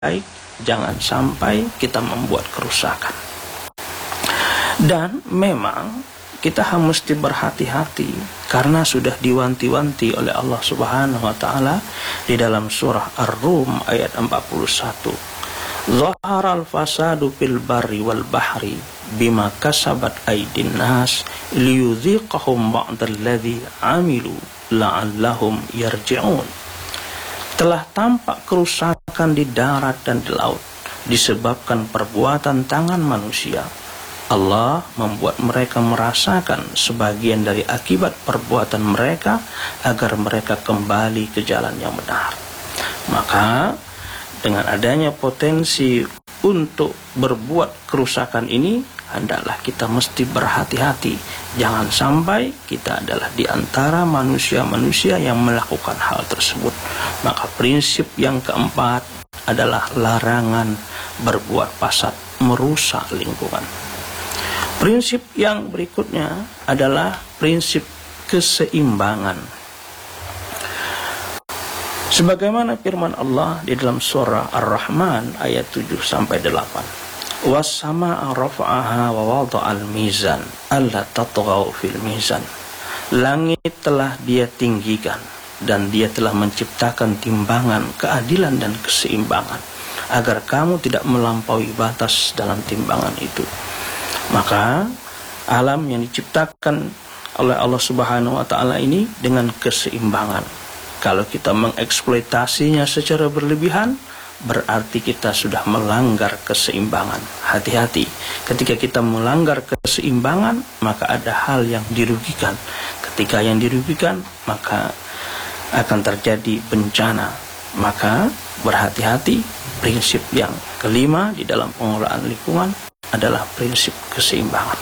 baik, jangan sampai kita membuat kerusakan. Dan memang kita mesti berhati-hati karena sudah diwanti-wanti oleh Allah Subhanahu wa taala di dalam surah Ar-Rum ayat 41. Zaharal fasadu fil barri wal bahri bima kasabat aydin nas liyudhiqahum ba'dalladzi amilu la'allahum yarji'un. Telah tampak kerusakan di darat dan di laut disebabkan perbuatan tangan manusia. Allah membuat mereka merasakan sebagian dari akibat perbuatan mereka agar mereka kembali ke jalan yang benar. Maka dengan adanya potensi untuk berbuat kerusakan ini, hendaklah kita mesti berhati-hati. Jangan sampai kita adalah di antara manusia-manusia yang melakukan hal tersebut. Maka prinsip yang keempat adalah larangan berbuat fasad, merusak lingkungan. Prinsip yang berikutnya adalah prinsip keseimbangan. Sebagaimana firman Allah di dalam surah Ar-Rahman ayat 7-8. Was-samaa'a rafa'aha wa wada'al mizan alla tatghaw fil mizan. Langit telah Dia tinggikan dan Dia telah menciptakan timbangan, keadilan dan keseimbangan agar kamu tidak melampaui batas dalam timbangan itu. Maka alam yang diciptakan oleh Allah Subhanahu wa taala ini dengan keseimbangan. Kalau kita mengeksploitasinya secara berlebihan, berarti kita sudah melanggar keseimbangan. Hati-hati, ketika kita melanggar keseimbangan, maka ada hal yang dirugikan. Ketika yang dirugikan, maka akan terjadi bencana. Maka berhati-hati. Prinsip yang kelima di dalam pengelolaan lingkungan adalah prinsip keseimbangan.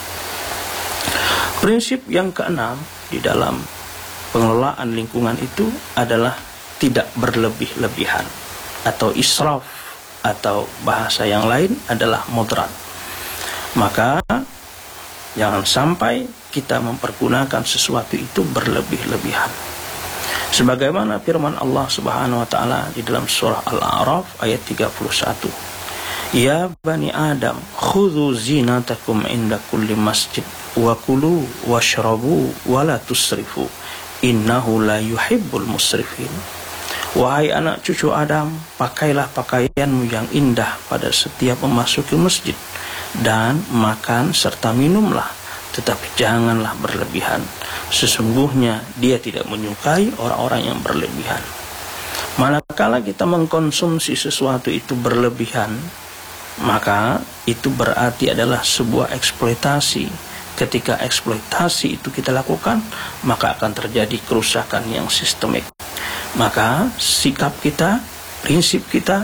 Prinsip yang keenam di dalam pengelolaan lingkungan itu adalah tidak berlebih-lebihan atau israf, atau bahasa yang lain adalah mudrat. Maka jangan sampai kita mempergunakan sesuatu itu berlebih-lebihan. Sebagaimana firman Allah Subhanahu wa taala di dalam surah Al-A'raf ayat 31. Ya bani Adam, khudhu zinatakum inda kulli masjid wa kulu washrabu wa la tusrifu innahu la yuhibbul musrifin. Wahai anak cucu Adam, pakailah pakaianmu yang indah pada setiap memasuki masjid, dan makan serta minumlah, tetapi janganlah berlebihan. Sesungguhnya Dia tidak menyukai orang-orang yang berlebihan. Manakala kita mengkonsumsi sesuatu itu berlebihan, maka itu berarti adalah sebuah eksploitasi. Ketika eksploitasi itu kita lakukan, maka akan terjadi kerusakan yang sistemik. Maka sikap kita, prinsip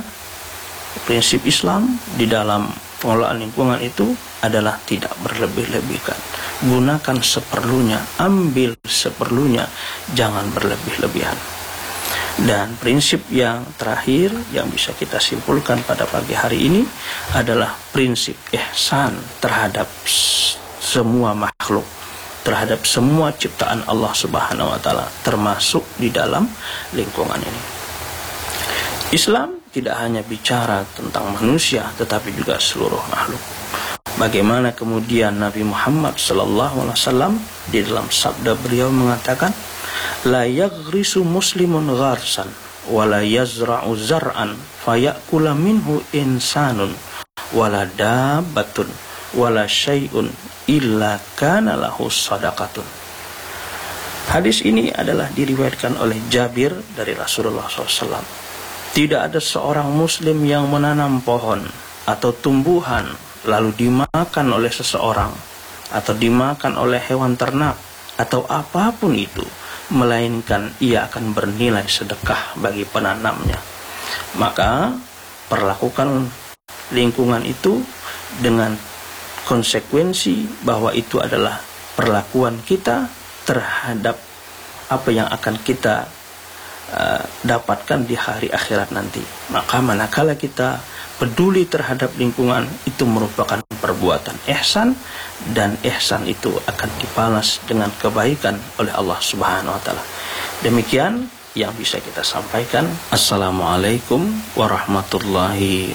Islam di dalam pengelolaan lingkungan itu adalah tidak berlebih-lebihkan. Gunakan seperlunya, ambil seperlunya, jangan berlebih-lebihan. Dan prinsip yang terakhir yang bisa kita simpulkan pada pagi hari ini adalah prinsip ihsan terhadap semua makhluk, terhadap semua ciptaan Allah Subhanahu wa taala, termasuk di dalam lingkungan ini. Islam tidak hanya bicara tentang manusia, tetapi juga seluruh makhluk. Bagaimana kemudian Nabi Muhammad SAW di dalam sabda beliau mengatakan, la yaghrisu muslimun gharsan wa la yazra'u zar'an fayakula minhu insanun wala dabbatun wala syai'un illa kana lahu sadaqatun. Hadis ini adalah diriwayatkan oleh Jabir dari Rasulullah SAW. Tidak ada seorang muslim yang menanam pohon atau tumbuhan lalu dimakan oleh seseorang atau dimakan oleh hewan ternak atau apapun itu, melainkan ia akan bernilai sedekah bagi penanamnya. Maka perlakukan lingkungan itu dengan konsekuensi bahwa itu adalah perlakuan kita terhadap apa yang akan kita dapatkan di hari akhirat nanti. Maka manakala kita peduli terhadap lingkungan, itu merupakan perbuatan ihsan, dan ihsan itu akan dibalas dengan kebaikan oleh Allah Subhanahu wa taala. Demikian yang bisa kita sampaikan. Assalamualaikum warahmatullahi